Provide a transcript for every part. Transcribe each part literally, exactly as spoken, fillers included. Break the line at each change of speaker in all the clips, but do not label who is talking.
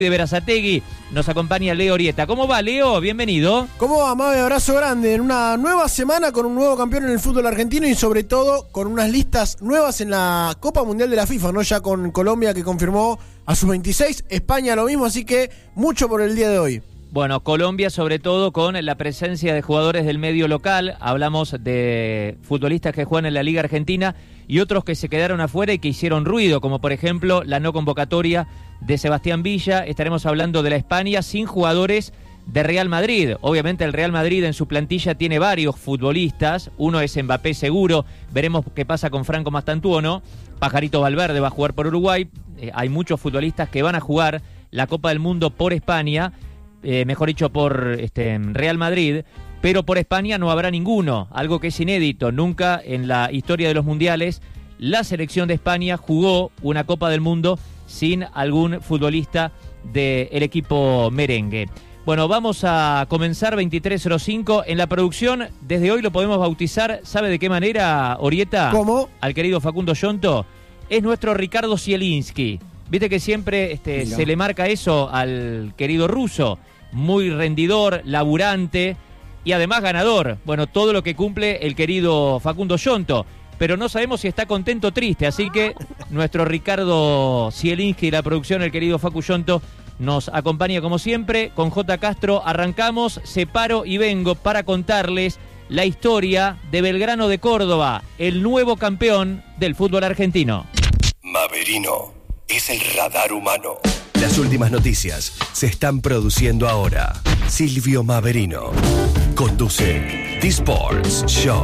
de Berazategui, nos acompaña Leo Orieta. ¿Cómo va, Leo? Bienvenido.
¿Cómo va, Mabe? Abrazo grande en una nueva semana con un nuevo campeón en el fútbol argentino y sobre todo con unas listas nuevas en la Copa Mundial de la FIFA, ¿no? Ya con Colombia que confirmó a sus veintiséis, España lo mismo, así que mucho por el día de hoy.
Bueno, Colombia sobre todo con la presencia de jugadores del medio local, hablamos de futbolistas que juegan en la Liga Argentina y otros que se quedaron afuera y que hicieron ruido, como por ejemplo la no convocatoria de Sebastián Villa. Estaremos hablando de la España sin jugadores de Real Madrid. Obviamente el Real Madrid en su plantilla tiene varios futbolistas, uno es Mbappé seguro, veremos qué pasa con Franco Mastantuono, Pajarito Valverde va a jugar por Uruguay, eh, hay muchos futbolistas que van a jugar la Copa del Mundo por España, Eh, mejor dicho por este, Real Madrid, pero por España no habrá ninguno, algo que es inédito. Nunca en la historia de los mundiales la selección de España jugó una Copa del Mundo sin algún futbolista del equipo merengue. Bueno, vamos a comenzar veintitrés cero cinco. En la producción, desde hoy lo podemos bautizar, ¿sabe de qué manera, Orieta?
¿Cómo?
Al querido Facundo Yonto. Es nuestro Ricardo Zielinski. Viste que siempre este, se le marca eso al querido ruso. Muy rendidor, laburante y además ganador. Bueno, todo lo que cumple el querido Facundo Yonto. Pero no sabemos si está contento o triste. Así que nuestro Ricardo Zielinski y la producción, el querido Facu Yonto, nos acompaña como siempre. Con J. Castro arrancamos, separo y vengo para contarles la historia de Belgrano de Córdoba, el nuevo campeón del fútbol argentino.
Maverino es el radar humano. Las últimas noticias se están produciendo ahora. Silvio Maverino conduce The Sports Show.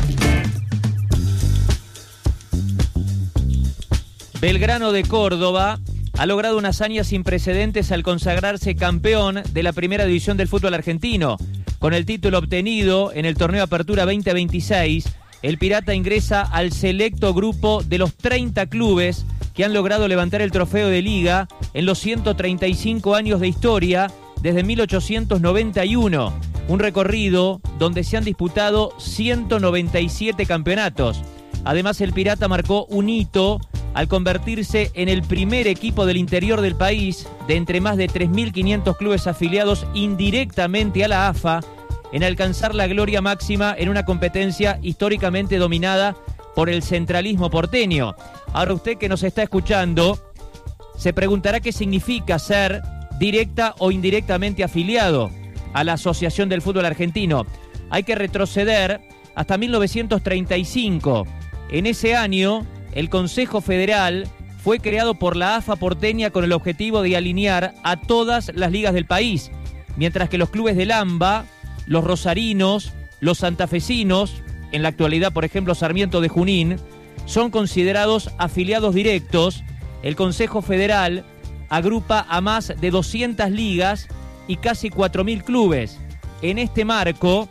Belgrano de Córdoba ha logrado una hazaña sin precedentes al consagrarse campeón de la primera división del fútbol argentino. Con el título obtenido en el torneo Apertura veinte veintiséis, el Pirata ingresa al selecto grupo de los treinta clubes que han logrado levantar el trofeo de Liga en los ciento treinta y cinco años de historia desde mil ochocientos noventa y uno. Un recorrido donde se han disputado ciento noventa y siete campeonatos. Además, el Pirata marcó un hito al convertirse en el primer equipo del interior del país, de entre más de tres mil quinientos clubes afiliados indirectamente a la A F A, en alcanzar la gloria máxima en una competencia históricamente dominada por el centralismo porteño. Ahora usted que nos está escuchando se preguntará qué significa ser directa o indirectamente afiliado a la Asociación del Fútbol Argentino. Hay que retroceder hasta mil novecientos treinta y cinco. En ese año, el Consejo Federal fue creado por la A F A porteña con el objetivo de alinear a todas las ligas del país, mientras que los clubes del AMBA, los rosarinos, los santafesinos, en la actualidad, por ejemplo, Sarmiento de Junín, son considerados afiliados directos. El Consejo Federal agrupa a más de doscientas ligas y casi cuatro mil clubes. En este marco,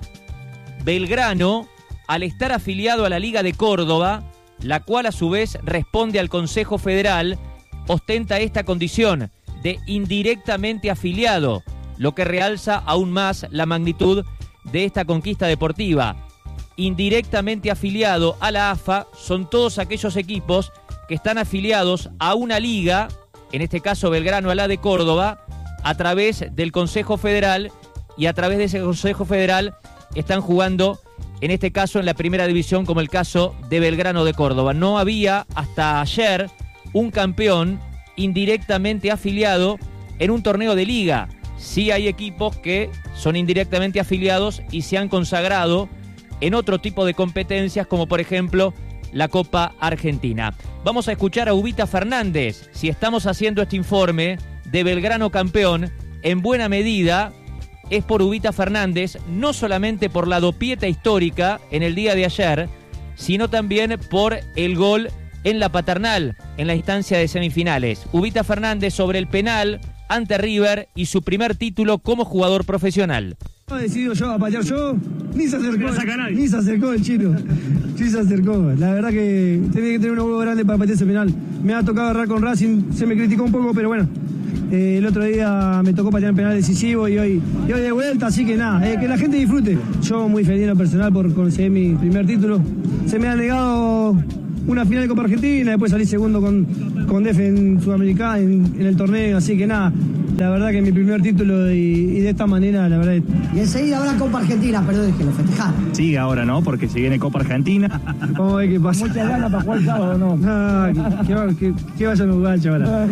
Belgrano, al estar afiliado a la Liga de Córdoba, la cual a su vez responde al Consejo Federal, ostenta esta condición de indirectamente afiliado, lo que realza aún más la magnitud de esta conquista deportiva. Indirectamente afiliado a la A F A son todos aquellos equipos que están afiliados a una liga, en este caso Belgrano a la de Córdoba, a través del Consejo Federal, y a través de ese Consejo Federal están jugando, en este caso en la primera división, como el caso de Belgrano de Córdoba. No había hasta ayer un campeón indirectamente afiliado en un torneo de liga. Sí hay equipos que son indirectamente afiliados y se han consagrado en otro tipo de competencias, como por ejemplo la Copa Argentina. Vamos a escuchar a Ubita Fernández. Si estamos haciendo este informe de Belgrano campeón, en buena medida es por Ubita Fernández, no solamente por la dopieta histórica en el día de ayer, sino también por el gol en la Paternal, en la instancia de semifinales. Ubita Fernández sobre el penal ante River y su primer título como jugador profesional.
No he decidido yo a patear yo, ni se acercó, ni se acercó el chino, ni se acercó. La verdad que tenía que tener un huevo grande para patear ese penal. Me ha tocado agarrar con Racing, se me criticó un poco, pero bueno. Eh, el otro día me tocó patear un penal decisivo y hoy, y hoy de vuelta, así que nada, eh, que la gente disfrute. Yo muy feliz en lo personal por conseguir mi primer título. Se me ha negado una final de Copa Argentina, después salí segundo con, con D F en Sudamericana en, en el torneo, así que nada. La verdad que mi primer título y, y de esta manera, la verdad.
Y enseguida habrá Copa Argentina, perdón, es que lo festejaron.
Sí, ahora no, porque si viene Copa Argentina.
Vamos a ver qué pasa.
Muchas ganas para jugar el sábado, ¿no?
No, que, que, que, que vayan a jugar, chaval.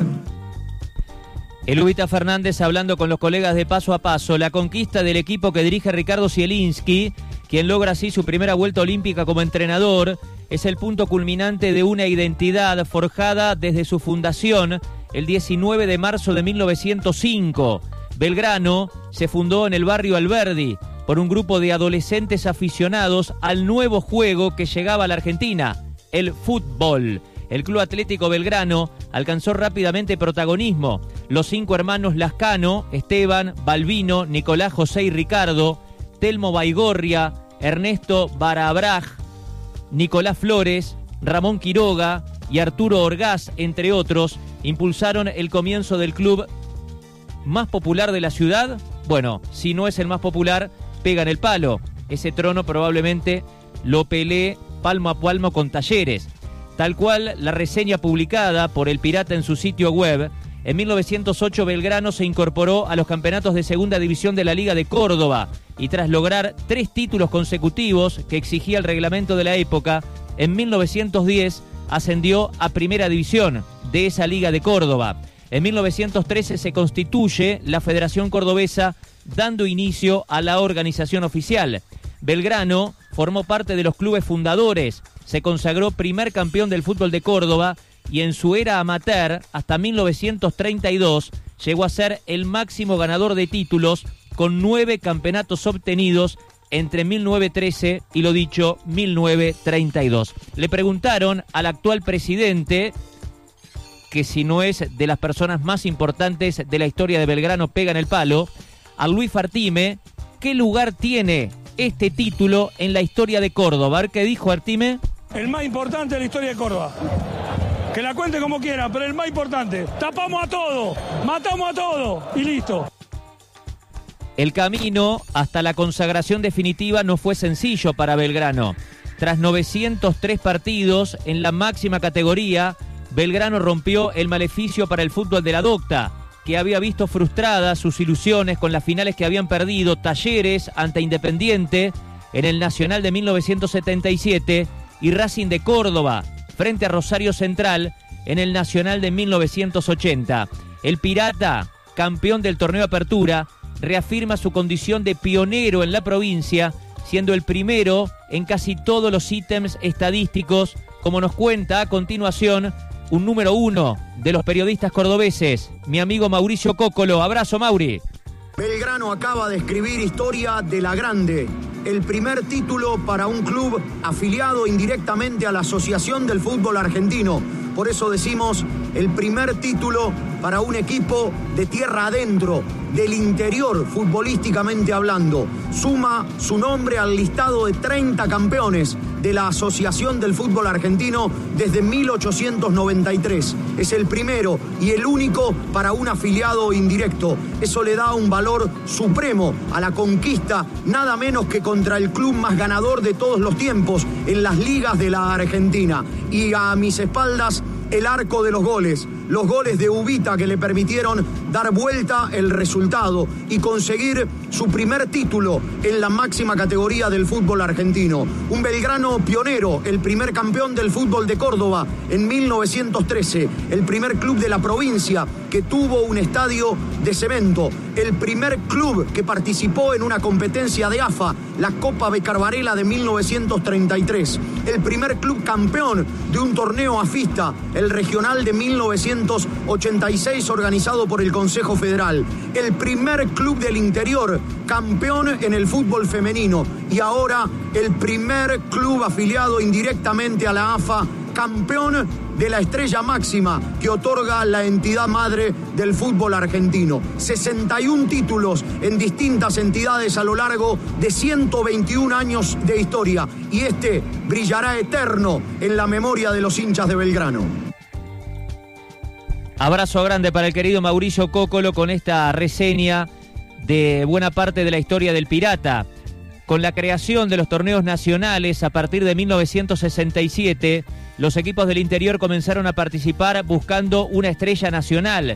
El Ubita Fernández hablando con los colegas de Paso a Paso, la conquista del equipo que dirige Ricardo Zielinski, quien logra así su primera vuelta olímpica como entrenador, es el punto culminante de una identidad forjada desde su fundación el diecinueve de marzo de mil novecientos cinco. Belgrano se fundó en el barrio Alberdi por un grupo de adolescentes aficionados al nuevo juego que llegaba a la Argentina, el fútbol. El Club Atlético Belgrano alcanzó rápidamente protagonismo. Los cinco hermanos Lascano, Esteban, Balbino, Nicolás, José y Ricardo, Telmo Baigorria, Ernesto Barabraj, Nicolás Flores, Ramón Quiroga y Arturo Orgaz, entre otros, impulsaron el comienzo del club más popular de la ciudad. Bueno, si no es el más popular, pegan el palo. Ese trono probablemente lo pelee palmo a palmo con Talleres. Tal cual la reseña publicada por El Pirata en su sitio web, en mil novecientos ocho Belgrano se incorporó a los campeonatos de segunda división de la Liga de Córdoba y tras lograr tres títulos consecutivos que exigía el reglamento de la época, en mil novecientos diez ascendió a primera división de esa Liga de Córdoba. En mil novecientos trece se constituye la Federación Cordobesa, dando inicio a la organización oficial. Belgrano formó parte de los clubes fundadores, se consagró primer campeón del fútbel de Córdoba y en su era amateur, hasta mil novecientos treinta y dos, llegó a ser el máximo ganador de títulos con nueve campeonatos obtenidos entre mil novecientos trece y, lo dicho, mil novecientos treinta y dos. Le preguntaron al actual presidente, que si no es de las personas más importantes de la historia de Belgrano, pega en el palo, a Luis Artime, ¿qué lugar tiene este título en la historia de Córdoba? ¿Qué dijo Artime?
El más importante de la historia de Córdoba. Que la cuente como quiera, pero el más importante. Tapamos a todo, matamos a todo y listo.
El camino hasta la consagración definitiva no fue sencillo para Belgrano. Tras novecientos tres partidos en la máxima categoría, Belgrano rompió el maleficio para el fútbol de la Docta, que había visto frustradas sus ilusiones con las finales que habían perdido Talleres ante Independiente en el Nacional de mil novecientos setenta y siete y Racing de Córdoba frente a Rosario Central en el Nacional de mil novecientos ochenta. El Pirata, campeón del torneo Apertura, reafirma su condición de pionero en la provincia, siendo el primero en casi todos los ítems estadísticos, como nos cuenta a continuación un número uno de los periodistas cordobeses, mi amigo Mauricio Cócolo. Abrazo, Mauri.
Belgrano acaba de escribir historia de la grande. El primer título para un club afiliado indirectamente a la Asociación del Fútbol Argentino. Por eso decimos el primer título para un equipo de tierra adentro, del interior, futbolísticamente hablando. Suma su nombre al listado de treinta campeones de la Asociación del Fútbol Argentino desde mil ochocientos noventa y tres. Es el primero y el único para un afiliado indirecto. Eso le da un valor supremo a la conquista, nada menos que contra el club más ganador de todos los tiempos en las ligas de la Argentina. Y a mis espaldas, el arco de los goles, los goles de Ubita que le permitieron dar vuelta el resultado y conseguir su primer título en la máxima categoría del fútbol argentino. Un Belgrano pionero, el primer campeón del fútbol de Córdoba en mil novecientos trece, el primer club de la provincia que tuvo un estadio de cemento, el primer club que participó en una competencia de A F A, la Copa Becar Varela de mil novecientos treinta y tres, el primer club campeón de un torneo afista, el regional de mil novecientos ochenta y seis organizado por el Consejo Federal, el primer club del interior campeón en el fútbol femenino y ahora el primer club afiliado indirectamente a la A F A, campeón de la estrella máxima que otorga la entidad madre del fútbol argentino. sesenta y un títulos en distintas entidades a lo largo de ciento veintiún años de historia y este brillará eterno en la memoria de los hinchas de Belgrano.
Abrazo grande para el querido Mauricio Cócolo con esta reseña de buena parte de la historia del Pirata. Con la creación de los torneos nacionales a partir de mil novecientos sesenta y siete, los equipos del interior comenzaron a participar buscando una estrella nacional.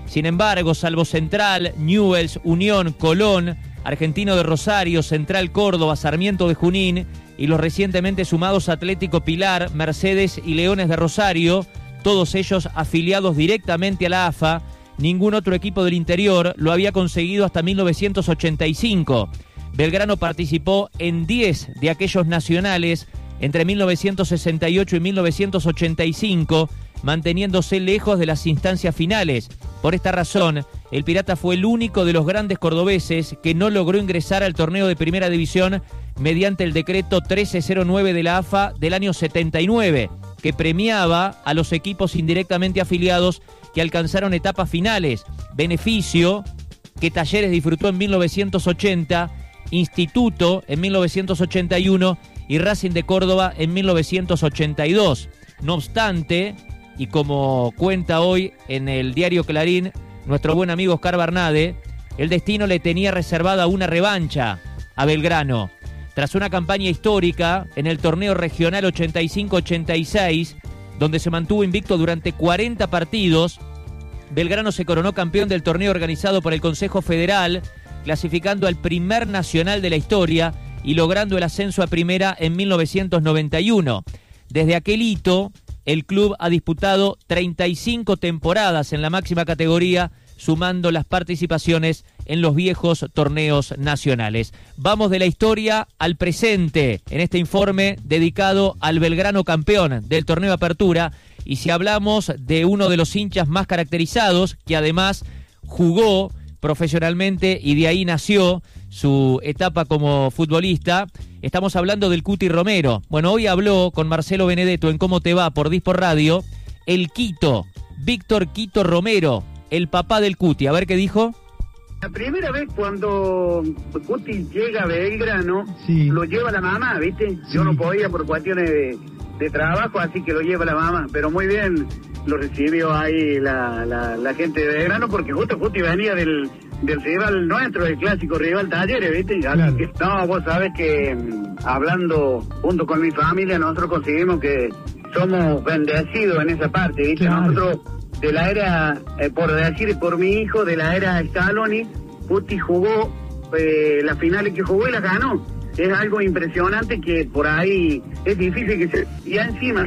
Sin embargo, salvo Central, Newell's, Unión, Colón, Argentino de Rosario, Central Córdoba, Sarmiento de Junín y los recientemente sumados Atlético Pilar, Mercedes y Leones de Rosario, todos ellos afiliados directamente a la A F A, ningún otro equipo del interior lo había conseguido hasta mil novecientos ochenta y cinco. Belgrano participó en diez de aquellos nacionales entre mil novecientos sesenta y ocho y mil novecientos ochenta y cinco, manteniéndose lejos de las instancias finales. Por esta razón, el Pirata fue el único de los grandes cordobeses que no logró ingresar al torneo de Primera División mediante el decreto trece cero nueve de la A F A del año setenta y nueve, que premiaba a los equipos indirectamente afiliados que alcanzaron etapas finales, beneficio que Talleres disfrutó en mil novecientos ochenta, Instituto en mil novecientos ochenta y uno y Racing de Córdoba en mil novecientos ochenta y dos. No obstante, y como cuenta hoy en el diario Clarín nuestro buen amigo Oscar Barnade, el destino le tenía reservada una revancha a Belgrano. Tras una campaña histórica en el torneo regional ochenta y cinco ochenta y seis, donde se mantuvo invicto durante cuarenta partidos, Belgrano se coronó campeón del torneo organizado por el Consejo Federal, clasificando al primer nacional de la historia y logrando el ascenso a primera en mil novecientos noventa y uno. Desde aquel hito, el club ha disputado treinta y cinco temporadas en la máxima categoría, sumando las participaciones en los viejos torneos nacionales. Vamos de la historia al presente en este informe dedicado al Belgrano campeón del torneo Apertura. Y si hablamos de uno de los hinchas más caracterizados, que además jugó profesionalmente y de ahí nació su etapa como futbolista, estamos hablando del Cuti Romero. Bueno, hoy habló con Marcelo Benedetto en Cómo Te Va por Dispor Radio el Quito, Víctor Quito Romero, el papá del Cuti. A ver qué dijo.
La primera vez cuando Cuti llega a Belgrano, sí, lo lleva la mamá, ¿viste? Sí. Yo no podía por cuestiones de, de trabajo, así que lo lleva la mamá, pero muy bien lo recibió ahí la, la, la gente de Belgrano, porque justo Cuti venía del, del rival nuestro, el clásico rival Talleres, ¿viste? Claro. Así que, no, vos sabés que hablando junto con mi familia, nosotros conseguimos que somos bendecidos en esa parte, ¿viste? Claro. Nosotros, de la era, eh, por decir, por mi hijo, de la era Scaloni, Cuti jugó eh, las finales que jugó y las ganó. Es algo impresionante que por ahí es difícil que se... Y encima,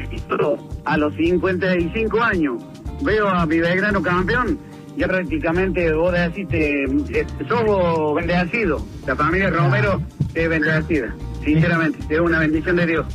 a los cincuenta y cinco años, veo a mi Belgrano campeón, ya prácticamente vos decís, te, eh, sos bendecido. La familia Romero es bendecida, sinceramente, es una bendición de Dios.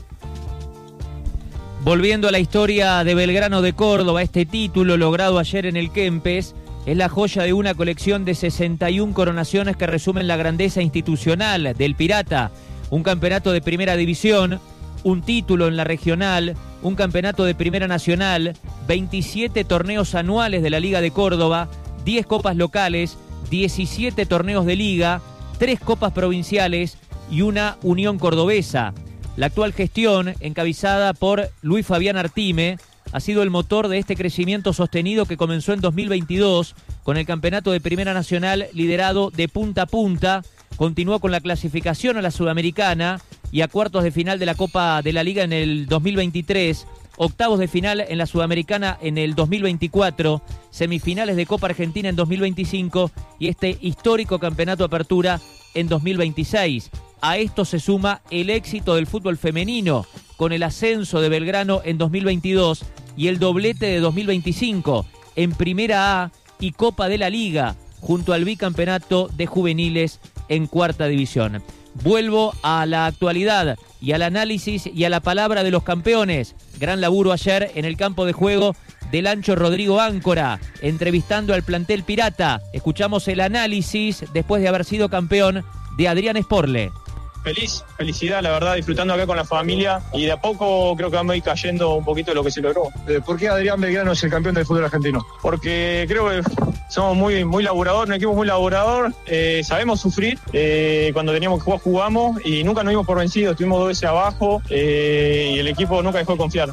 Volviendo a la historia de Belgrano de Córdoba, este título logrado ayer en el Kempes es la joya de una colección de sesenta y una coronaciones que resumen la grandeza institucional del Pirata. Un campeonato de primera división, un título en la regional, un campeonato de primera nacional, veintisiete torneos anuales de la Liga de Córdoba, diez copas locales, diecisiete torneos de liga, tres copas provinciales y una Unión Cordobesa. La actual gestión, encabezada por Luis Fabián Artime, ha sido el motor de este crecimiento sostenido que comenzó en dos mil veintidós con el campeonato de Primera Nacional liderado de punta a punta, continuó con la clasificación a la Sudamericana y a cuartos de final de la Copa de la Liga en el dos mil veintitrés, octavos de final en la Sudamericana en el dos mil veinticuatro, semifinales de Copa Argentina en dos mil veinticinco y este histórico campeonato Apertura en dos mil veintiséis. A esto se suma el éxito del fútbol femenino, con el ascenso de Belgrano en dos mil veintidós y el doblete de dos mil veinticinco en Primera A y Copa de la Liga, junto al bicampeonato de juveniles en Cuarta División. Vuelvo a la actualidad y al análisis y a la palabra de los campeones. Gran laburo ayer en el campo de juego del Ancho Rodrigo Áncora, entrevistando al plantel Pirata. Escuchamos el análisis después de haber sido campeón de Adrián Sporle.
Feliz, felicidad, la verdad, disfrutando acá con la familia y de a poco creo que vamos a ir cayendo un poquito de lo que se logró.
¿Por qué Adrián Belgrano es el campeón del fútbol argentino?
Porque creo que somos muy, muy laburador, un equipo muy laburador, eh, sabemos sufrir, eh, cuando teníamos que jugar jugamos y nunca nos dimos por vencidos, estuvimos dos veces abajo eh, y el equipo nunca dejó de confiar.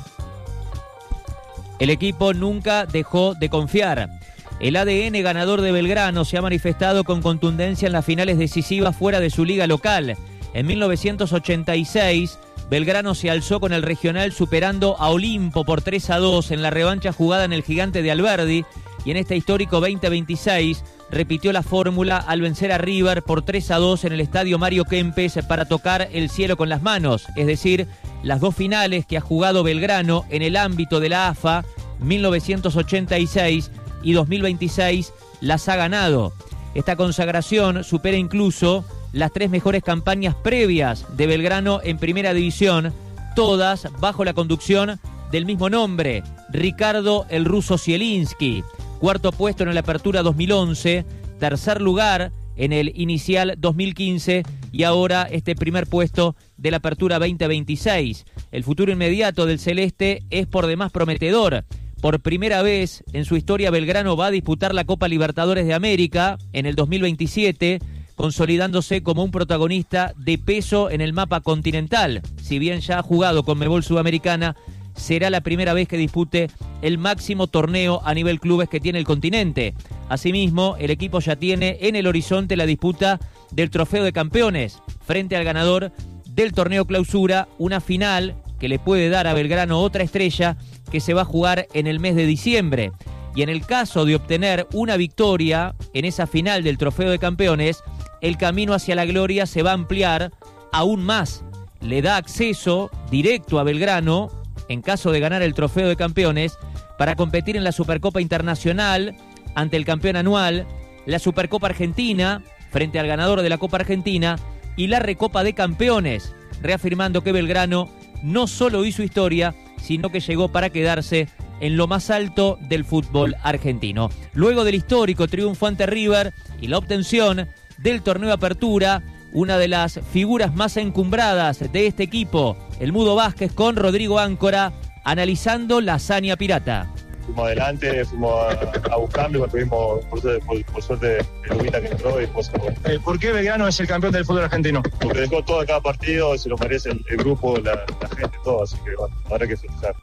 El equipo nunca dejó de confiar. El A D N ganador de Belgrano se ha manifestado con contundencia en las finales decisivas fuera de su liga local. En mil novecientos ochenta y seis, Belgrano se alzó con el regional superando a Olimpo por tres a dos en la revancha jugada en el Gigante de Alberdi, y en este histórico veinte veintiséis repitió la fórmula al vencer a River por tres a dos en el estadio Mario Kempes para tocar el cielo con las manos, es decir, las dos finales que ha jugado Belgrano en el ámbito de la A F A, mil novecientos ochenta y seis y dos mil veintiséis, las ha ganado. Esta consagración supera incluso las tres mejores campañas previas de Belgrano en Primera División, todas bajo la conducción del mismo nombre, Ricardo el Ruso Zielinski. Cuarto puesto en la Apertura dos mil once, tercer lugar en el inicial dos mil quince y ahora este primer puesto de la Apertura veinte veintiséis. El futuro inmediato del Celeste es por demás prometedor. Por primera vez en su historia Belgrano va a disputar la Copa Libertadores de América en el dos mil veintisiete, consolidándose como un protagonista de peso en el mapa continental. Si bien ya ha jugado con Conmebol Sudamericana, será la primera vez que dispute el máximo torneo a nivel clubes que tiene el continente. Asimismo, el equipo ya tiene en el horizonte la disputa del Trofeo de Campeones, frente al ganador del torneo Clausura, una final que le puede dar a Belgrano otra estrella que se va a jugar en el mes de diciembre. Y en el caso de obtener una victoria en esa final del Trofeo de Campeones, el camino hacia la gloria se va a ampliar aún más. Le da acceso directo a Belgrano, en caso de ganar el Trofeo de Campeones, para competir en la Supercopa Internacional ante el campeón anual, la Supercopa Argentina frente al ganador de la Copa Argentina y la Recopa de Campeones, reafirmando que Belgrano no solo hizo historia, sino que llegó para quedarse en lo más alto del fútbol argentino. Luego del histórico triunfo ante River y la obtención del torneo Apertura, una de las figuras más encumbradas de este equipo, el Mudo Vázquez, con Rodrigo Áncora, analizando la hazaña pirata.
Fuimos adelante, fuimos a, a buscarlo y cuando tuvimos, por suerte, por, por suerte el Ubita que entró y después se fue.
Eh, ¿Por qué Belgrano es el campeón del fútbol argentino?
Porque dejó todo en cada partido, se lo merece el, el grupo, la, la gente, todo, así que bueno, habrá que festejar.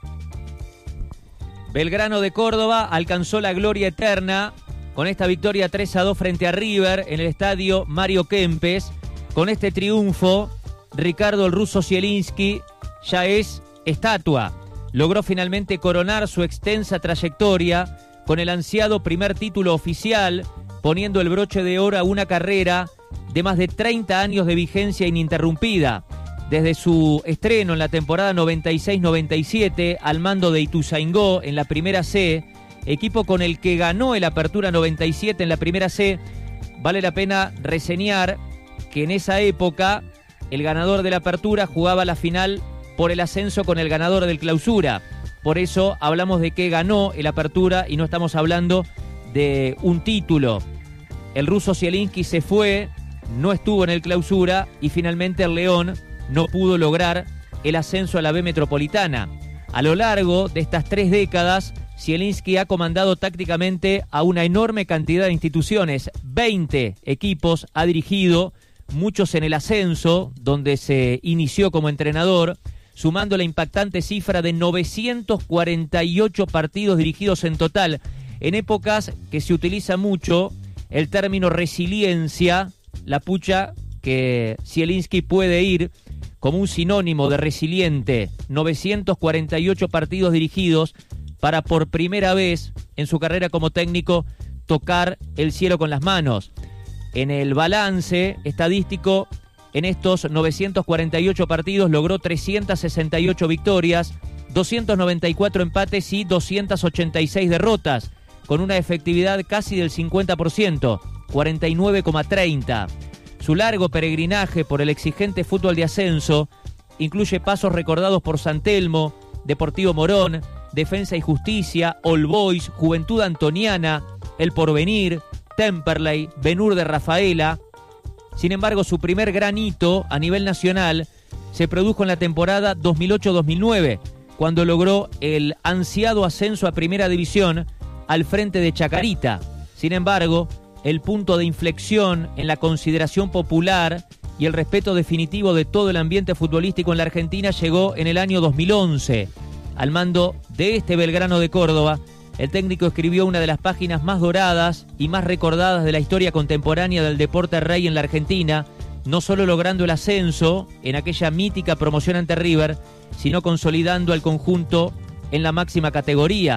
Belgrano de Córdoba alcanzó la gloria eterna con esta victoria tres a dos frente a River en el estadio Mario Kempes. Con este triunfo, Ricardo el Ruso Zielinski ya es estatua. Logró finalmente coronar su extensa trayectoria con el ansiado primer título oficial, poniendo el broche de oro a una carrera de más de treinta años de vigencia ininterrumpida. Desde su estreno en la temporada noventa y seis noventa y siete al mando de Ituzaingó en la Primera C, equipo con el que ganó el Apertura noventa y siete en la Primera C, vale la pena reseñar que en esa época el ganador de la Apertura jugaba la final por el ascenso con el ganador del Clausura. Por eso hablamos de que ganó el Apertura y no estamos hablando de un título. El Ruso Zielinski se fue, no estuvo en el Clausura y finalmente el León no pudo lograr el ascenso a la B Metropolitana. A lo largo de estas tres décadas, Zielinski ha comandado tácticamente a una enorme cantidad de instituciones. veinte equipos ha dirigido, muchos en el ascenso, donde se inició como entrenador, sumando la impactante cifra de novecientos cuarenta y ocho partidos dirigidos en total, en épocas que se utiliza mucho el término resiliencia, la pucha que Zielinski puede ir como un sinónimo de resiliente. Novecientos cuarenta y ocho partidos dirigidos para por primera vez en su carrera como técnico tocar el cielo con las manos. En el balance estadístico, en estos novecientos cuarenta y ocho partidos logró trescientas sesenta y ocho victorias, doscientos noventa y cuatro empates y doscientas ochenta y seis derrotas, con una efectividad casi del cincuenta por ciento, cuarenta y nueve coma treinta. Su largo peregrinaje por el exigente fútbol de ascenso incluye pasos recordados por San Telmo, Deportivo Morón, Defensa y Justicia, All Boys, Juventud Antoniana, El Porvenir, Temperley, Ben-Hur de Rafaela. Sin embargo, su primer gran hito a nivel nacional se produjo en la temporada dos mil ocho dos mil nueve, cuando logró el ansiado ascenso a Primera División al frente de Chacarita. Sin embargo, el punto de inflexión en la consideración popular y el respeto definitivo de todo el ambiente futbolístico en la Argentina llegó en el año dos mil once. Al mando de este Belgrano de Córdoba, el técnico escribió una de las páginas más doradas y más recordadas de la historia contemporánea del deporte rey en la Argentina, no solo logrando el ascenso en aquella mítica promoción ante River, sino consolidando al conjunto en la máxima categoría.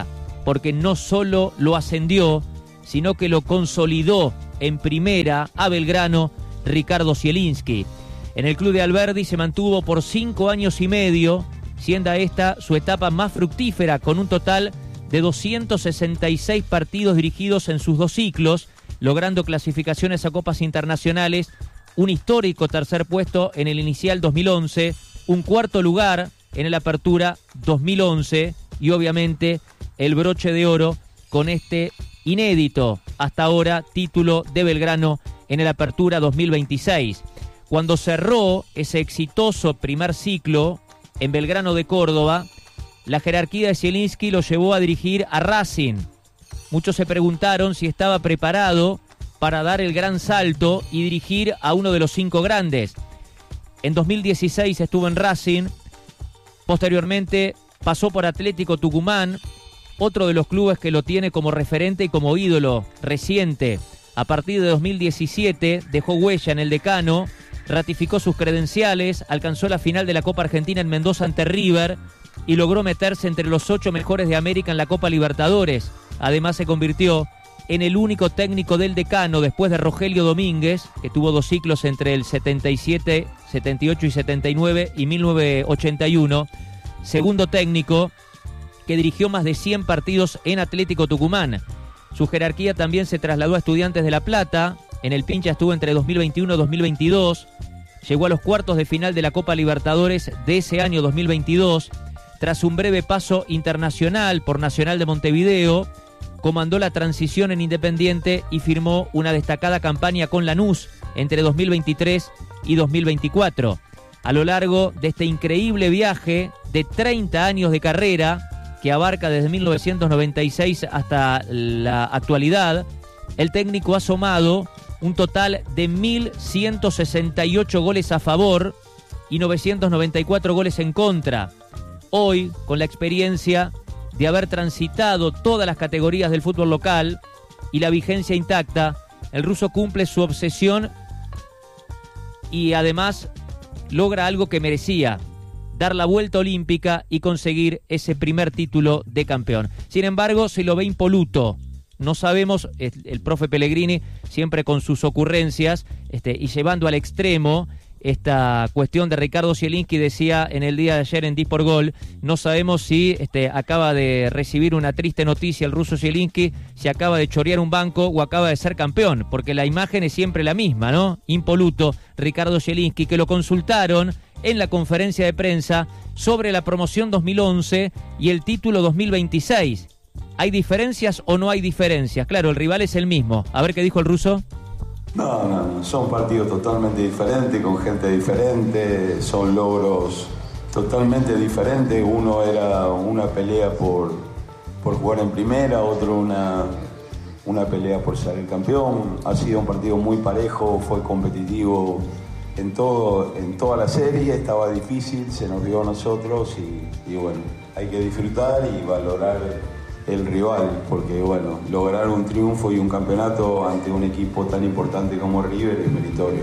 porque no solo lo ascendió, sino que lo consolidó en primera a Belgrano Ricardo Zielinski. En el club de Alberdi se mantuvo por cinco años y medio, siendo esta su etapa más fructífera, con un total de doscientos sesenta y seis partidos dirigidos en sus dos ciclos, logrando clasificaciones a copas internacionales, un histórico tercer puesto en el inicial dos mil once, un cuarto lugar en el Apertura dos mil once y obviamente el broche de oro con este inédito hasta ahora título de Belgrano en el Apertura dos mil veintiséis. Cuando cerró ese exitoso primer ciclo en Belgrano de Córdoba, la jerarquía de Zielinski lo llevó a dirigir a Racing. Muchos se preguntaron si estaba preparado para dar el gran salto y dirigir a uno de los cinco grandes. En dos mil dieciséis estuvo en Racing, posteriormente pasó por Atlético Tucumán, otro de los clubes que lo tiene como referente y como ídolo reciente. A partir de dos mil diecisiete dejó huella en el decano, ratificó sus credenciales, alcanzó la final de la Copa Argentina en Mendoza ante River y logró meterse entre los ocho mejores de América en la Copa Libertadores. Además se convirtió en el único técnico del decano después de Rogelio Domínguez, que tuvo dos ciclos entre el setenta y siete, setenta y ocho y setenta y nueve y mil novecientos ochenta y uno, segundo técnico que dirigió más de cien partidos en Atlético Tucumán. Su jerarquía también se trasladó a Estudiantes de La Plata. En el Pincha estuvo entre dos mil veintiuno y dos mil veintidós. Llegó a los cuartos de final de la Copa Libertadores de ese año dos mil veintidós. Tras un breve paso internacional por Nacional de Montevideo, comandó la transición en Independiente y firmó una destacada campaña con Lanús entre dos mil veintitrés y dos mil veinticuatro. A lo largo de este increíble viaje de treinta años de carrera, que abarca desde mil novecientos noventa y seis hasta la actualidad, el técnico ha sumado un total de mil ciento sesenta y ocho goles a favor y novecientos noventa y cuatro goles en contra. Hoy, con la experiencia de haber transitado todas las categorías del fútbol local y la vigencia intacta, el ruso cumple su obsesión y además logra algo que merecía: dar la vuelta olímpica y conseguir ese primer título de campeón. Sin embargo, se lo ve impoluto. No sabemos, el, el profe Pellegrini siempre con sus ocurrencias este, y llevando al extremo esta cuestión de Ricardo Zielinski, decía en el día de ayer en Disport Gol, no sabemos si este, acaba de recibir una triste noticia el ruso Zielinski, si acaba de chorear un banco o acaba de ser campeón, porque la imagen es siempre la misma, ¿no? Impoluto, Ricardo Zielinski, que lo consultaron en la conferencia de prensa sobre la promoción dos mil once y el título dos mil veintiséis. ¿Hay diferencias o no hay diferencias? Claro, el rival es el mismo. A ver qué dijo el ruso.
No, no, no, son partidos totalmente diferentes, con gente diferente, son logros totalmente diferentes. Uno era una pelea por, por jugar en primera, otro una, una pelea por ser el campeón. Ha sido un partido muy parejo, fue competitivo en, todo, en toda la serie, estaba difícil, se nos dio a nosotros y, y bueno, hay que disfrutar y valorar el rival, porque bueno, lograr un triunfo y un campeonato ante un equipo tan importante como River es meritorio.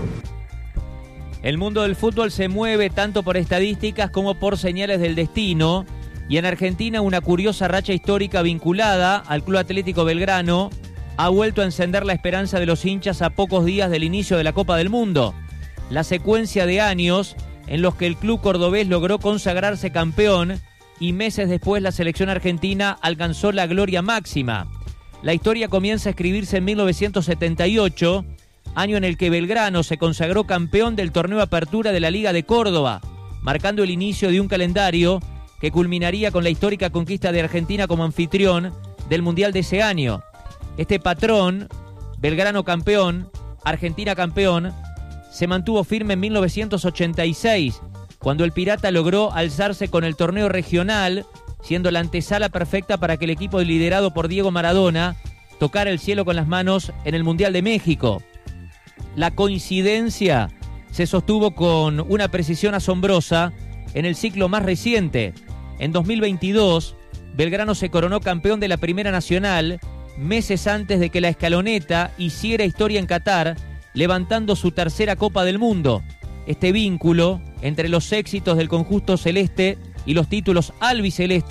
El mundo del fútbol se mueve tanto por estadísticas como por señales del destino, y en Argentina una curiosa racha histórica vinculada al Club Atlético Belgrano ha vuelto a encender la esperanza de los hinchas a pocos días del inicio de la Copa del Mundo. La secuencia de años en los que el club cordobés logró consagrarse campeón y meses después la selección argentina alcanzó la gloria máxima. La historia comienza a escribirse en mil novecientos setenta y ocho, año en el que Belgrano se consagró campeón del torneo Apertura de la Liga de Córdoba, marcando el inicio de un calendario que culminaría con la histórica conquista de Argentina como anfitrión del Mundial de ese año. Este patrón, Belgrano campeón, Argentina campeón, se mantuvo firme en mil novecientos ochenta y seis, cuando el Pirata logró alzarse con el torneo regional, siendo la antesala perfecta para que el equipo liderado por Diego Maradona tocara el cielo con las manos en el Mundial de México. La coincidencia se sostuvo con una precisión asombrosa en el ciclo más reciente. En dos mil veintidós, Belgrano se coronó campeón de la Primera Nacional, meses antes de que la Escaloneta hiciera historia en Qatar, levantando su tercera Copa del Mundo. Este vínculo entre los éxitos del conjunto celeste y los títulos albicelestes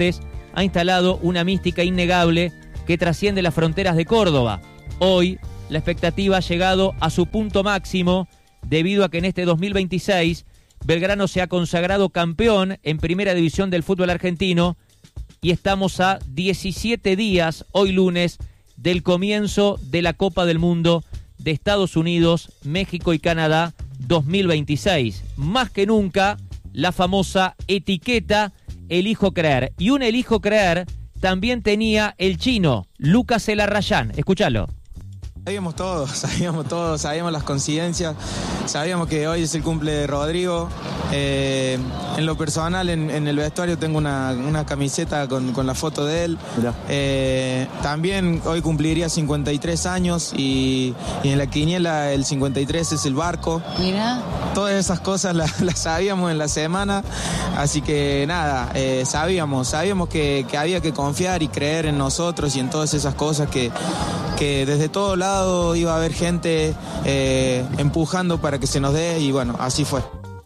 ha instalado una mística innegable que trasciende las fronteras de Córdoba. Hoy, la expectativa ha llegado a su punto máximo debido a que en este dos mil veintiséis Belgrano se ha consagrado campeón en Primera División del fútbol argentino y estamos a diecisiete días, hoy lunes, del comienzo de la Copa del Mundo de Estados Unidos, México y Canadá dos mil veintiséis. Más que nunca, la famosa etiqueta elijo creer. Y un elijo creer también tenía el chino, Lucas Elarrayán. Escúchalo.
Sabíamos todo, sabíamos todo, sabíamos las coincidencias, sabíamos que hoy es el cumple de Rodrigo. Eh, en lo personal, en, en el vestuario tengo una, una camiseta con, con la foto de él. Eh, también hoy cumpliría cincuenta y tres años y, y en la quiniela el cincuenta y tres es el barco. Mira. Todas esas cosas las, las sabíamos en la semana, así que nada, eh, sabíamos, sabíamos que, que había que confiar y creer en nosotros y en todas esas cosas que, que desde todos lados iba a haber gente eh, empujando para que se nos dé y bueno, así fue.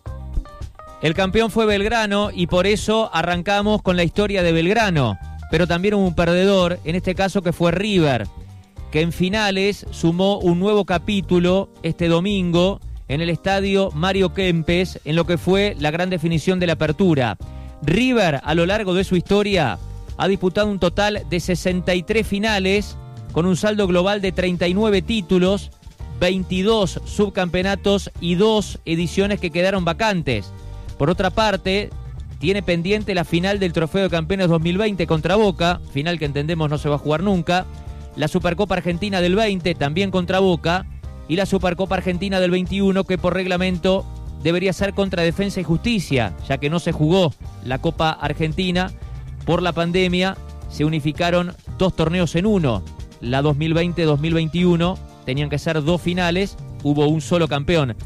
El campeón fue Belgrano y por eso arrancamos con la historia de Belgrano, pero también hubo un perdedor, en este caso que fue River, que en finales sumó un nuevo capítulo este domingo en el estadio Mario Kempes, en lo que fue la gran definición de la apertura. River, a lo largo de su historia, ha disputado un total de sesenta y tres finales, con un saldo global de treinta y nueve títulos, veintidós subcampeonatos y dos ediciones que quedaron vacantes. Por otra parte, tiene pendiente la final del Trofeo de Campeones dos mil veinte contra Boca, final que entendemos no se va a jugar nunca, la Supercopa Argentina del veinte también contra Boca, y la Supercopa Argentina del veintiuno que por reglamento debería ser contra Defensa y Justicia, ya que no se jugó la Copa Argentina por la pandemia, se unificaron dos torneos en uno. La dos mil veinte dos mil veintiuno tenían que ser dos finales, hubo un solo campeón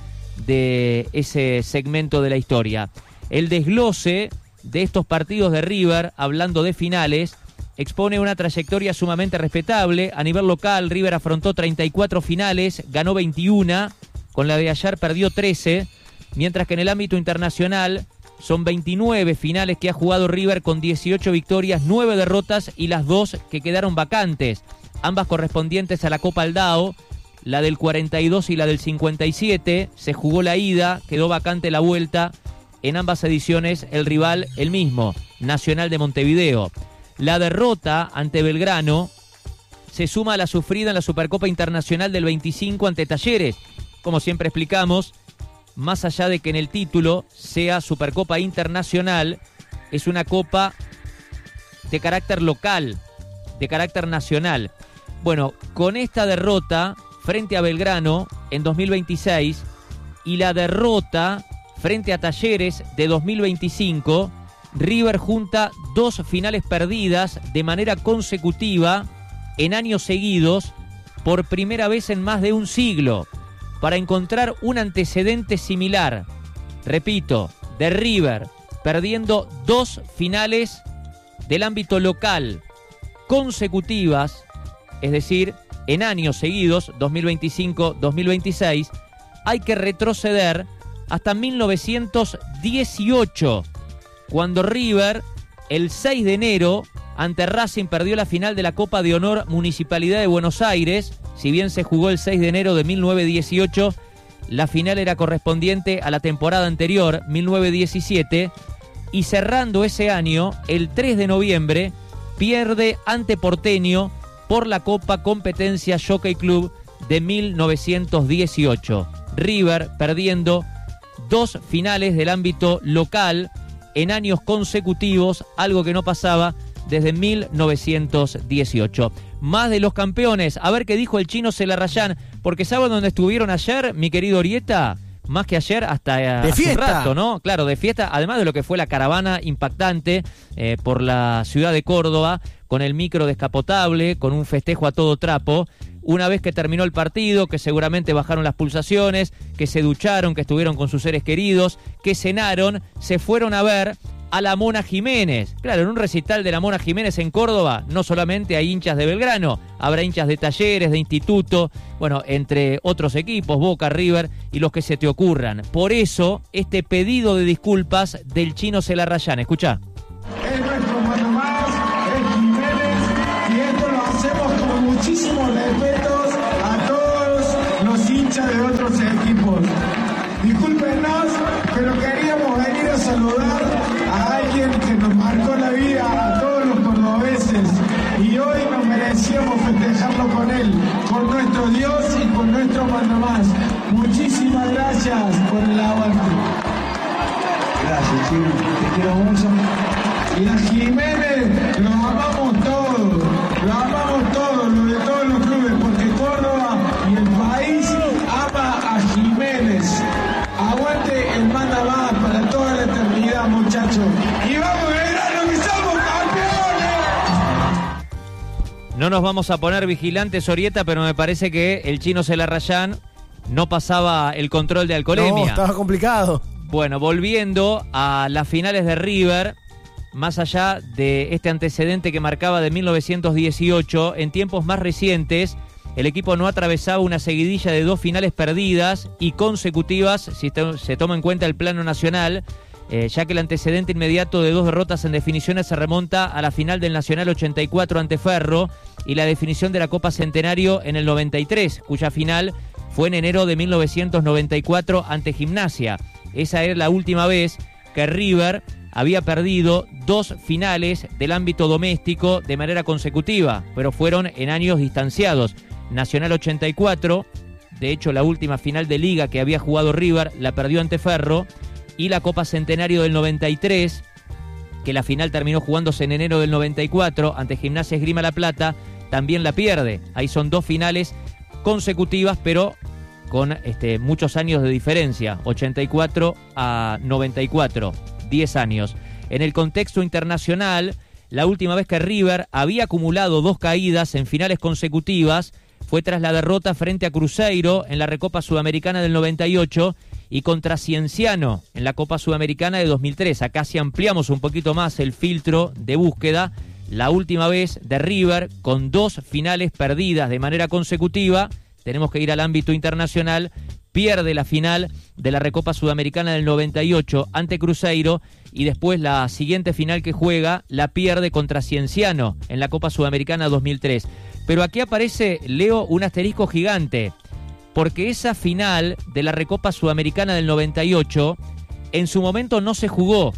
de ese segmento de la historia. El desglose de estos partidos de River, hablando de finales, expone una trayectoria sumamente respetable. A nivel local, River afrontó treinta y cuatro finales, ganó veintiuno, con la de ayer perdió trece, mientras que en el ámbito internacional son veintinueve finales que ha jugado River con dieciocho victorias, nueve derrotas y las dos que quedaron vacantes, ambas correspondientes a la Copa Aldao, la del cuarenta y dos y la del cincuenta y siete, se jugó la ida, quedó vacante la vuelta, en ambas ediciones el rival el mismo, Nacional de Montevideo. La derrota ante Belgrano se suma a la sufrida en la Supercopa Internacional del veinticinco ante Talleres. Como siempre explicamos, más allá de que en el título sea Supercopa Internacional, es una copa de carácter local, de carácter nacional. Bueno, con esta derrota frente a Belgrano en dos mil veintiséis y la derrota frente a Talleres de dos mil veinticinco, River junta dos finales perdidas de manera consecutiva en años seguidos por primera vez en más de un siglo, para encontrar un antecedente similar, repito, de River perdiendo dos finales del ámbito local consecutivas, es decir, en años seguidos, dos mil veinticinco dos mil veintiséis, hay que retroceder hasta mil novecientos dieciocho, cuando River, el seis de enero, ante Racing perdió la final de la Copa de Honor Municipalidad de Buenos Aires. Si bien se jugó el seis de enero de mil novecientos dieciocho, la final era correspondiente a la temporada anterior, mil novecientos diecisiete, y cerrando ese año, el tres de noviembre, pierde ante Porteño por la Copa Competencia Jockey Club de mil novecientos dieciocho. River perdiendo dos finales del ámbito local en años consecutivos, algo que no pasaba desde mil novecientos dieciocho. Más de los campeones, a ver qué dijo el chino Elarrayán, porque ¿saben dónde estuvieron ayer, mi querido Orieta? Más que ayer, hasta
de
hace
fiesta.
un rato, ¿no? Claro, de fiesta, además de lo que fue la caravana impactante eh, por la ciudad de Córdoba, con el micro descapotable, con un festejo a todo trapo. Una vez que terminó el partido, que seguramente bajaron las pulsaciones, que se ducharon, que estuvieron con sus seres queridos, que cenaron, se fueron a ver a la Mona Jiménez. Claro, en un recital de la Mona Jiménez en Córdoba, no solamente hay hinchas de Belgrano, habrá hinchas de Talleres, de Instituto, bueno, entre otros equipos, Boca, River y los que se te ocurran. Por eso, este pedido de disculpas del chino Elarrayán. Escuchá.
Es nuestro mano más. otros equipos. Discúlpenos, pero queríamos venir a saludar a alguien que nos marcó la vida a todos los cordobeses y hoy nos merecíamos festejarlo con él, con nuestro Dios y con nuestro mandamás. Muchísimas gracias por el aguante. Gracias, Chino, te quiero mucho. Y a Jiménez lo amamos todos, lo amamos todos, lo de todos los clubes, porque Córdoba y el país ama a Jiménez. Aguante el manda más para toda la eternidad, muchachos. Y vamos a Belgrano, que somos campeones.
No nos vamos a poner vigilantes, Orieta, pero me parece que el Chino Celarrayán no pasaba el control de alcoholemia.
No, estaba complicado.
Bueno, volviendo a las finales de River, más allá de este antecedente que marcaba de mil novecientos dieciocho, en tiempos más recientes, el equipo no atravesaba una seguidilla de dos finales perdidas y consecutivas, si se toma en cuenta el plano nacional, eh, ya que el antecedente inmediato de dos derrotas en definiciones se remonta a la final del Nacional ochenta y cuatro ante Ferro y la definición de la Copa Centenario en el noventa y tres, cuya final fue en enero de mil novecientos noventa y cuatro ante Gimnasia. Esa era la última vez que River había perdido dos finales del ámbito doméstico de manera consecutiva, pero fueron en años distanciados. Nacional ochenta y cuatro, de hecho la última final de liga que había jugado River la perdió ante Ferro, y la Copa Centenario del noventa y tres, que la final terminó jugándose en enero del noventa y cuatro ante Gimnasia Esgrima La Plata, también la pierde. Ahí son dos finales consecutivas, pero con este, muchos años de diferencia, ochenta y cuatro a noventa y cuatro, diez años. En el contexto internacional, la última vez que River había acumulado dos caídas en finales consecutivas fue tras la derrota frente a Cruzeiro en la Recopa Sudamericana del noventa y ocho y contra Cienciano en la Copa Sudamericana de dos mil tres. Acá si ampliamos un poquito más el filtro de búsqueda, la última vez de River con dos finales perdidas de manera consecutiva, tenemos que ir al ámbito internacional, pierde la final de la Recopa Sudamericana del noventa y ocho ante Cruzeiro y después la siguiente final que juega la pierde contra Cienciano en la Copa Sudamericana dos mil tres. Pero aquí aparece, Leo, un asterisco gigante, porque esa final de la Recopa Sudamericana del noventa y ocho en su momento no se jugó.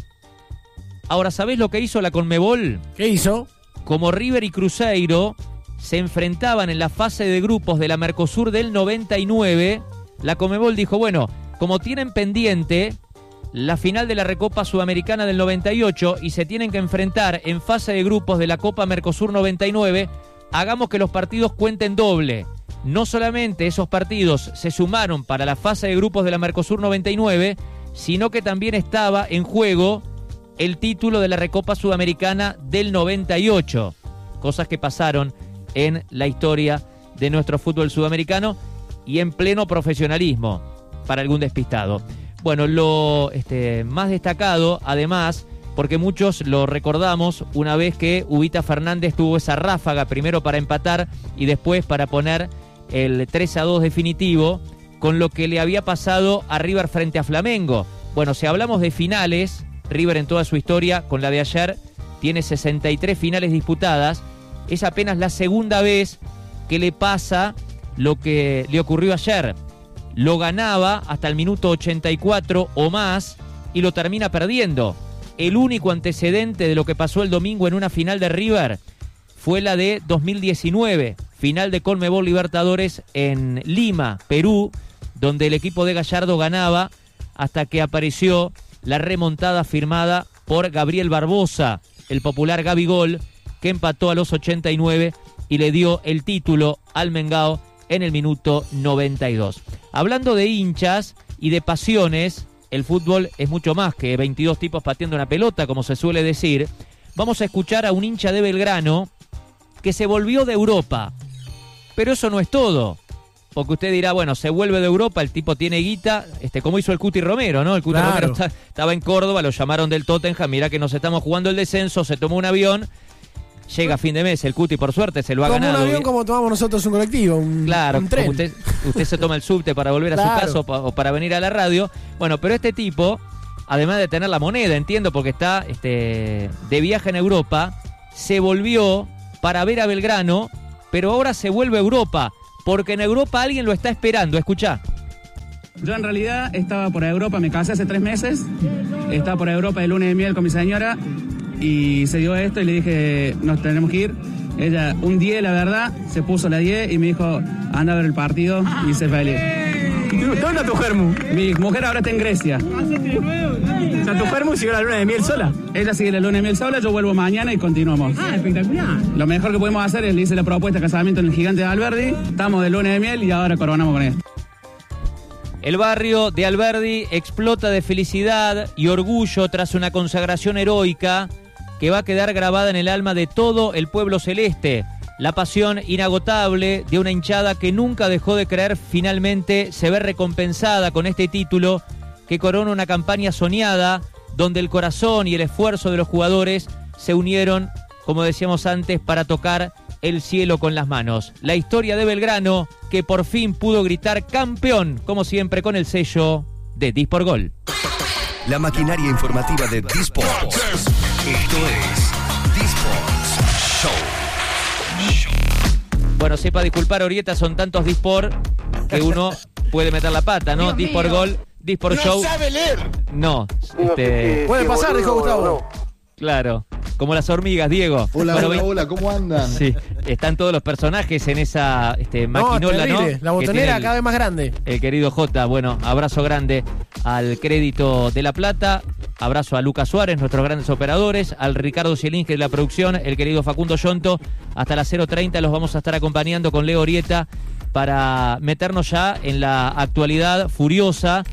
Ahora, ¿sabés lo que hizo la Conmebol?
¿Qué hizo?
Como River y Cruzeiro se enfrentaban en la fase de grupos de la Mercosur del noventa y nueve, la Conmebol dijo, bueno, como tienen pendiente la final de la Recopa Sudamericana del noventa y ocho y se tienen que enfrentar en fase de grupos de la Copa Mercosur noventa y nueve, hagamos que los partidos cuenten doble. No solamente esos partidos se sumaron para la fase de grupos de la Mercosur noventa y nueve, sino que también estaba en juego el título de la Recopa Sudamericana del noventa y ocho. Cosas que pasaron en la historia de nuestro fútbol sudamericano y en pleno profesionalismo para algún despistado. Bueno, lo este, más destacado, además, porque muchos lo recordamos una vez que Ubita Fernández tuvo esa ráfaga, primero para empatar y después para poner el tres a dos definitivo, con lo que le había pasado a River frente a Flamengo. Bueno, si hablamos de finales, River en toda su historia, con la de ayer, tiene sesenta y tres finales disputadas. Es apenas la segunda vez que le pasa lo que le ocurrió ayer. Lo ganaba hasta el minuto ochenta y cuatro o más y lo termina perdiendo. El único antecedente de lo que pasó el domingo en una final de River fue la de dos mil diecinueve, final de Conmebol Libertadores en Lima, Perú, donde el equipo de Gallardo ganaba hasta que apareció la remontada firmada por Gabriel Barbosa, el popular Gabigol, que empató a los ochenta y nueve y le dio el título al Mengao en el minuto noventa y dos. Hablando de hinchas y de pasiones, el fútbol es mucho más que veintidós tipos pateando una pelota, como se suele decir. Vamos a escuchar a un hincha de Belgrano que se volvió de Europa. Pero eso no es todo. Porque usted dirá, bueno, se vuelve de Europa, el tipo tiene guita, este, como hizo el Cuti Romero, ¿no? El Cuti
Claro.
Romero está, estaba en Córdoba, lo llamaron del Tottenham, mirá que nos estamos jugando el descenso, se tomó un avión, llega a fin de mes, el Cuti por suerte se lo ha
Como
ganado.
un avión, como tomamos nosotros un colectivo, un,
Claro,
un tren.
como usted, usted se toma el subte para volver a
Claro.
su casa o, pa- o para venir a la radio. Bueno, pero este tipo, además de tener la moneda, entiendo, porque está este, de viaje en Europa, se volvió para ver a Belgrano, pero ahora se vuelve a Europa, porque en Europa alguien lo está esperando. Escuchá.
Yo en realidad estaba por Europa, me casé hace tres meses, estaba por Europa de luna de miel con mi señora y se dio esto y le dije, nos tenemos que ir. Ella, un diez, la verdad, se puso la diez y me dijo, anda a ver el partido y se feliz.
¿Dónde está tu germu?
Mi mujer ahora está en Grecia.
O sea, tu germu siguió la luna de miel sola.
Ella sigue la luna de miel sola, yo vuelvo mañana y continuamos.
Ah, espectacular.
Lo mejor que podemos hacer es le hice la propuesta de casamiento en el Gigante de Alberdi, estamos de luna de miel y ahora coronamos con esto.
El barrio de Alberdi explota de felicidad y orgullo tras una consagración heroica que va a quedar grabada en el alma de todo el pueblo celeste. La pasión inagotable de una hinchada que nunca dejó de creer finalmente se ve recompensada con este título que corona una campaña soñada donde el corazón y el esfuerzo de los jugadores se unieron, como decíamos antes, para tocar el cielo con las manos. La historia de Belgrano, que por fin pudo gritar campeón, como siempre con el sello de Disport Gol.
La maquinaria informativa de Disports. Esto es Disports Show.
Bueno, sepa disculpar, Orieta, son tantos Disport que uno puede meter la pata, ¿no? Disport Gol, Disport
no
Show.
No sabe leer.
No. Este...
Puede pasar, dijo Gustavo.
Claro. Como las hormigas, Diego.
Hola,
bueno,
hola, hola, ¿cómo andan?
Sí, están todos los personajes en esa este, maquinola,
no,
¿no?
La botonera
el,
cada vez más grande.
El querido Jota, bueno, abrazo grande al Crédito de La Plata, abrazo a Lucas Suárez, nuestros grandes operadores, al Ricardo Zielinski de la producción, el querido Facundo Yonto. Hasta las cero treinta los vamos a estar acompañando con Leo Orieta para meternos ya en la actualidad furiosa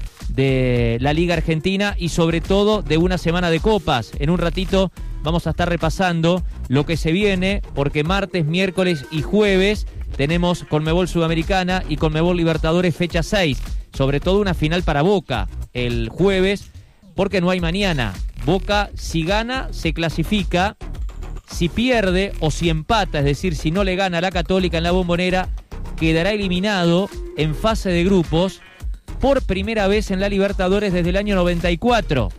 de la Liga Argentina y sobre todo de una semana de copas. En un ratito vamos a estar repasando lo que se viene, porque martes, miércoles y jueves tenemos Conmebol Sudamericana y Conmebol Libertadores fecha seis. Sobre todo una final para Boca el jueves, porque no hay mañana. Boca, si gana, se clasifica. Si pierde o si empata, es decir, si no le gana a la Católica en la Bombonera, quedará eliminado en fase de grupos por primera vez en la Libertadores desde el año noventa y cuatro.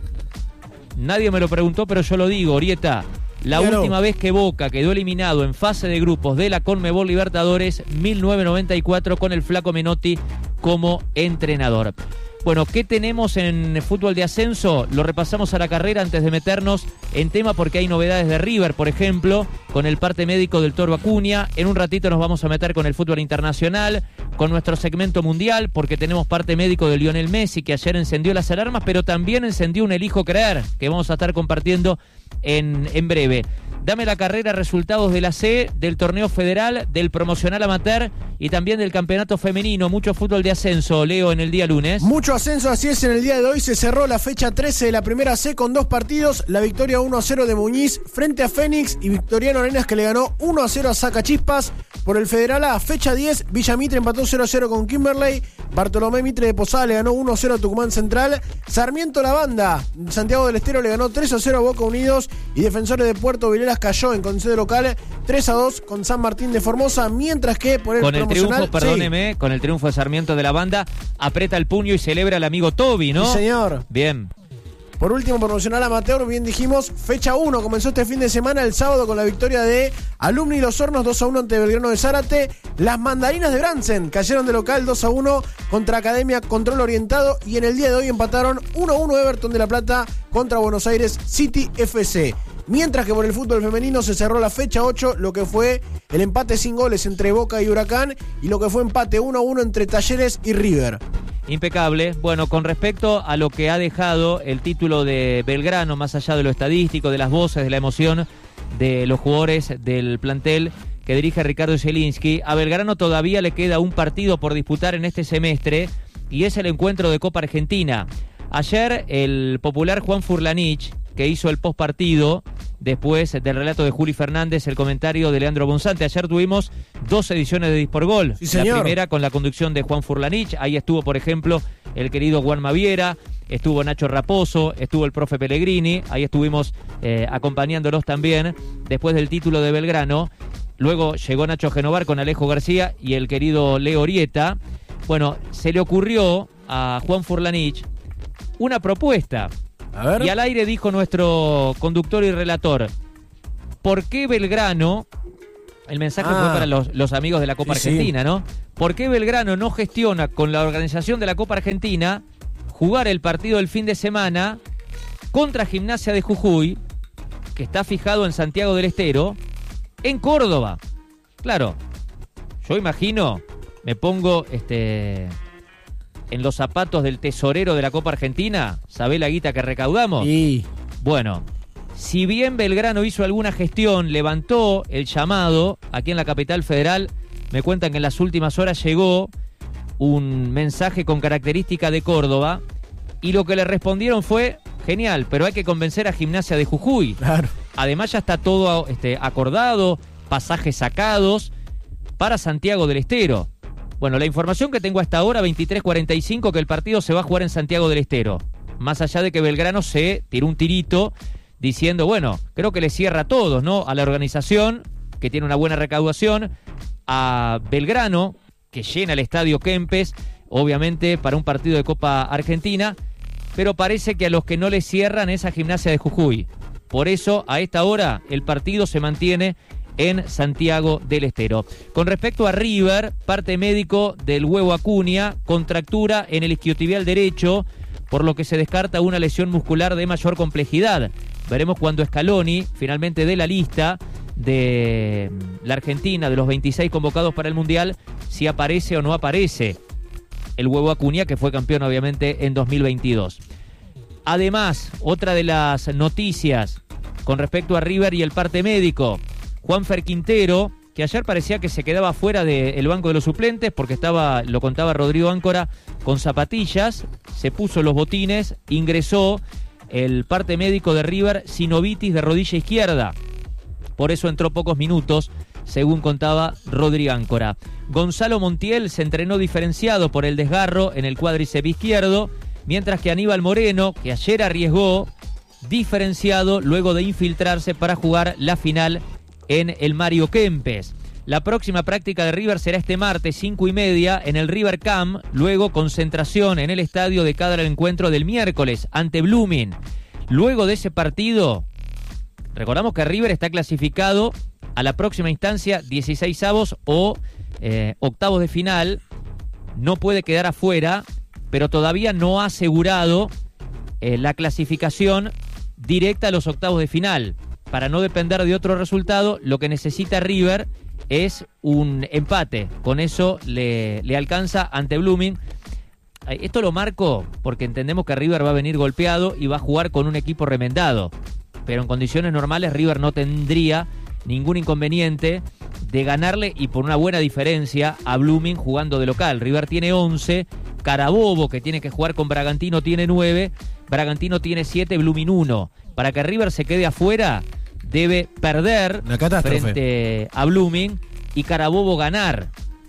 Nadie me lo preguntó, pero yo lo digo, Orieta. La claro. última vez que Boca quedó eliminado en fase de grupos de la Conmebol Libertadores, mil novecientos noventa y cuatro, con el Flaco Menotti como entrenador. Bueno, ¿qué tenemos en fútbol de ascenso? Lo repasamos a la carrera antes de meternos en tema, porque hay novedades de River, por ejemplo, con el parte médico del Toro Acuña. En un ratito nos vamos a meter con el fútbol internacional, con nuestro segmento mundial, porque tenemos parte médico de Lionel Messi, que ayer encendió las alarmas, pero también encendió un elijo creer, que vamos a estar compartiendo en, en breve. Dame la carrera, resultados de la C, del torneo federal, del promocional amateur y también del campeonato femenino. Mucho fútbol de ascenso, Leo, en el día lunes.
Mucho ascenso, así es. En el día de hoy se cerró la fecha trece de la primera C con dos partidos. La victoria uno a cero de Muñiz frente a Fénix y Victoriano Arenas, que le ganó uno a cero a Sacachispas. Por el Federal A, fecha diez, Villa Mitre empató cero a cero con Kimberley. Bartolomé Mitre de Posada le ganó uno a cero a Tucumán Central. Sarmiento La Banda, Santiago del Estero, le ganó tres a cero a Boca Unidos. Y Defensores de Puerto Vilelas cayó en concedo local tres a dos con San Martín de Formosa. Mientras que por el
con el
promocional,
triunfo, perdóneme, sí. con el triunfo de Sarmiento de La Banda, aprieta el puño y celebra al amigo Toby, ¿no?
Sí, señor.
Bien.
Por último, promocional amateur, bien dijimos, fecha uno, comenzó este fin de semana el sábado con la victoria de Alumni Los Hornos dos a uno ante Belgrano de Zárate. Las Mandarinas de Bransen cayeron de local dos a uno contra Academia Control Orientado, y en el día de hoy empataron uno a uno Everton de La Plata contra Buenos Aires City F C. Mientras que por el fútbol femenino se cerró la fecha ocho, lo que fue el empate sin goles entre Boca y Huracán, y lo que fue empate uno a uno entre Talleres y River.
Impecable. Bueno, con respecto a lo que ha dejado el título de Belgrano, más allá de lo estadístico, de las voces, de la emoción de los jugadores del plantel que dirige Ricardo Zielinski, a Belgrano todavía le queda un partido por disputar en este semestre, y es el encuentro de Copa Argentina. Ayer el popular Juan Furlanich, que hizo el postpartido, después del relato de Juli Fernández, el comentario de Leandro Bonzante. Ayer tuvimos dos ediciones de Disport Gol.
Sí, señor.
La primera con la conducción de Juan Furlanich. Ahí estuvo, por ejemplo, el querido Juan Maviera, estuvo Nacho Raposo, estuvo el profe Pellegrini. Ahí estuvimos eh, acompañándolos también después del título de Belgrano. Luego llegó Nacho Genovar con Alejo García y el querido Leo Orieta. Bueno, se le ocurrió a Juan Furlanich una propuesta.
A ver.
Y al aire dijo nuestro conductor y relator: ¿por qué Belgrano El mensaje
Ah.
fue para los, los amigos de la Copa
Sí,
Argentina,
sí.
¿no? ¿Por qué Belgrano no gestiona con la organización de la Copa Argentina jugar el partido del fin de semana contra Gimnasia de Jujuy, que está fijado en Santiago del Estero, en Córdoba? Claro, yo imagino, me pongo este en los zapatos del tesorero de la Copa Argentina, ¿sabés la guita que recaudamos?
Sí.
Bueno, si bien Belgrano hizo alguna gestión, levantó el llamado aquí en la capital federal, me cuentan que en las últimas horas llegó un mensaje con característica de Córdoba y lo que le respondieron fue, genial, pero hay que convencer a Gimnasia de Jujuy.
Claro.
Además ya está todo este, acordado, pasajes sacados para Santiago del Estero. Bueno, la información que tengo hasta ahora, veintitrés cuarenta y cinco, que el partido se va a jugar en Santiago del Estero. Más allá de que Belgrano se tiró un tirito diciendo, bueno, creo que le cierra a todos, ¿no? A la organización, que tiene una buena recaudación, a Belgrano, que llena el estadio Kempes, obviamente para un partido de Copa Argentina, pero parece que a los que no le cierran es a Gimnasia de Jujuy. Por eso, a esta hora, el partido se mantiene en Santiago del Estero. Con respecto a River, parte médico del Huevo Acuña, contractura en el isquiotibial derecho, por lo que se descarta una lesión muscular de mayor complejidad. Veremos cuando Scaloni finalmente dé la lista de la Argentina, de los veintiséis convocados para el Mundial, si aparece o no aparece el Huevo Acuña, que fue campeón obviamente en dos mil veintidós. Además, otra de las noticias con respecto a River y el parte médico, Juanfer Quintero, que ayer parecía que se quedaba fuera del banco de los suplentes porque estaba, lo contaba Rodrigo Áncora, con zapatillas, se puso los botines, ingresó el parte médico de River, sinovitis de rodilla izquierda. Por eso entró pocos minutos, según contaba Rodrigo Áncora. Gonzalo Montiel se entrenó diferenciado por el desgarro en el cuádriceps izquierdo, mientras que Aníbal Moreno, que ayer arriesgó, diferenciado luego de infiltrarse para jugar la final en el Mario Kempes. La próxima práctica de River será este martes, cinco y media, en el River Camp, luego concentración en el estadio de cara al encuentro del miércoles ante Blooming. Luego de ese partido, recordamos que River está clasificado a la próxima instancia, dieciseisavos o eh, octavos de final, no puede quedar afuera, pero todavía no ha asegurado eh, la clasificación directa a los octavos de final. Para no depender de otro resultado, lo que necesita River es un empate. Con eso le, le alcanza ante Blooming. Esto lo marco porque entendemos que River va a venir golpeado y va a jugar con un equipo remendado. Pero en condiciones normales River no tendría ningún inconveniente de ganarle y por una buena diferencia a Blooming jugando de local. River tiene once, Carabobo, que tiene que jugar con Bragantino, tiene nueve, Bragantino tiene siete, Blooming uno. Para que River se quede afuera, debe perder frente a Blooming y Carabobo ganar.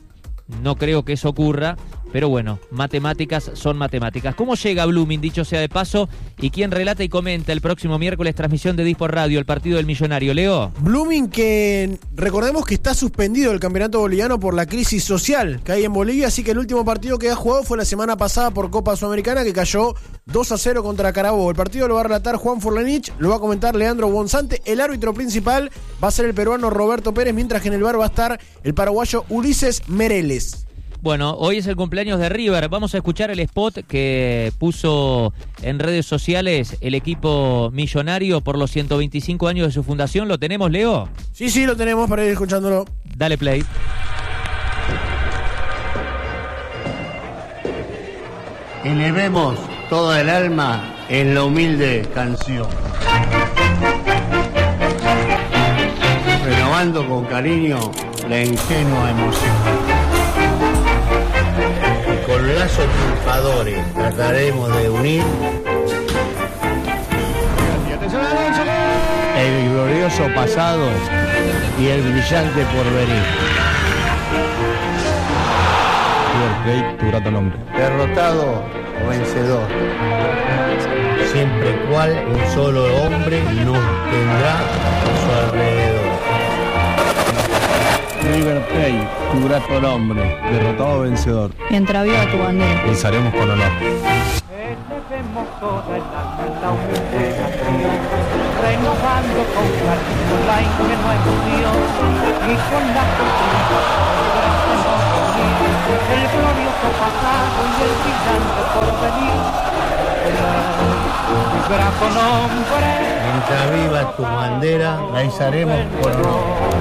No creo que eso ocurra, pero bueno, matemáticas son matemáticas. ¿Cómo llega Blooming, dicho sea de paso? ¿Y quién relata y comenta el próximo miércoles transmisión de Disport Radio, el partido del Millonario? Leo.
Blooming, que recordemos que está suspendido el campeonato boliviano por la crisis social que hay en Bolivia, así que el último partido que ha jugado fue la semana pasada por Copa Sudamericana, que cayó dos a cero contra Carabobo. El partido lo va a relatar Juan Forlanich, lo va a comentar Leandro Bonzante. El árbitro principal va a ser el peruano Roberto Pérez, mientras que en el bar va a estar el paraguayo Ulises Mereles.
Bueno, hoy es el cumpleaños de River. Vamos a escuchar el spot que puso en redes sociales el equipo millonario por los ciento veinticinco años de su fundación. ¿Lo tenemos, Leo?
Sí, sí, lo tenemos para ir escuchándolo.
Dale play.
Elevemos toda el alma en la humilde canción. Renovando con cariño la ingenua emoción. Con lazos triunfadores trataremos de unir el glorioso pasado y el brillante porvenir.
River Plate, tu grato nombre.
Derrotado o vencedor, siempre cual un solo hombre nos tendrá a su alrededor.
River Plate, tu grato nombre. Derrotado o vencedor.
Mientras viva tu bandera.
Pensaremos con honor.
Elevemos toda el alma en la humilde nación, renovando con cariño la ingenua emoción y con la el glorioso pasado y el brillante porvenir. El bravo nombre.
Mientras viva tu bandera, la izaremos por honor.